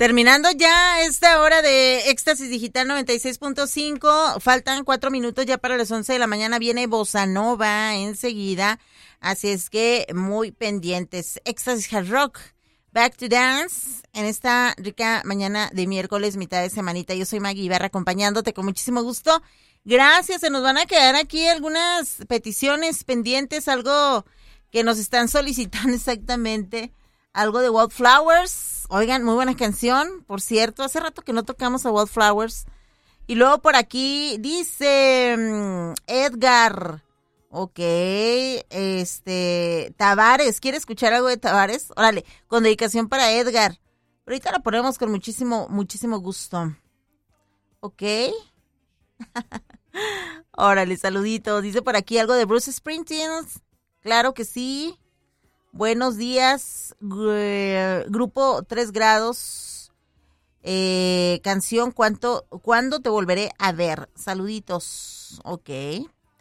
Terminando ya esta hora de Éxtasis Digital 96.5, faltan 4 minutos ya para las 11 de la mañana, viene Bossa Nova enseguida, así es que muy pendientes. Éxtasis Hard Rock, Back to Dance, en esta rica mañana de miércoles, mitad de semanita. Yo soy Maggie Ibarra acompañándote con muchísimo gusto. Gracias, se nos van a quedar aquí algunas peticiones pendientes, algo que nos están solicitando exactamente, algo de Wildflowers. Oigan, muy buena canción, por cierto, hace rato que no tocamos a Wildflowers. Y luego por aquí dice Edgar, ok, Tavares, ¿quiere escuchar algo de Tavares? Órale, con dedicación para Edgar. Pero ahorita la ponemos con muchísimo gusto. Ok. Órale, saluditos. Dice por aquí algo de Bruce Springsteen. Claro que sí. Buenos días, grupo 3 grados, canción ¿Cuándo te volveré a ver? Saluditos, ok.